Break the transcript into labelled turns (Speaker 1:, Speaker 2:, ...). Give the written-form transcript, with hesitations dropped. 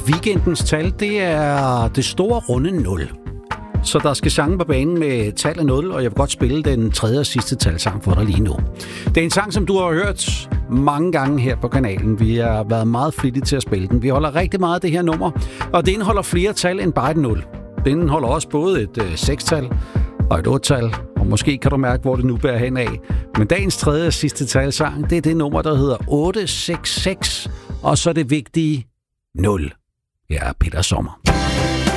Speaker 1: Weekendens tal, det er det store runde 0. Så der skal sange på banen med tallet 0, og jeg vil godt spille den tredje og sidste talsang for dig lige nu. Det er en sang, som du har hørt mange gange her på kanalen. Vi har været meget flittige til at spille den. Vi holder rigtig meget af det her nummer, og det indeholder flere tal end bare et 0. Det indeholder også både et 6-tal og et 8-tal, og måske kan du mærke, hvor det nu bærer hen af. Men dagens tredje og sidste talsang, det er det nummer, der hedder 866, og så det vigtige 0. Jeg er Peter Sommer.